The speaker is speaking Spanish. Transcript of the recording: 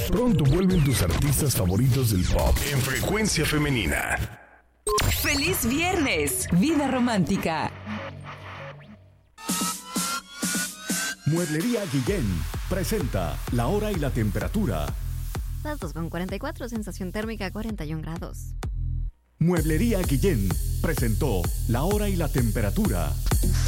Pronto vuelven tus artistas favoritos del pop en Frecuencia Femenina. ¡Feliz viernes! Vida romántica. Mueblería Guillén presenta la hora y la temperatura. Las 2:44, sensación térmica 41 grados. Mueblería Guillén presentó la hora y la temperatura.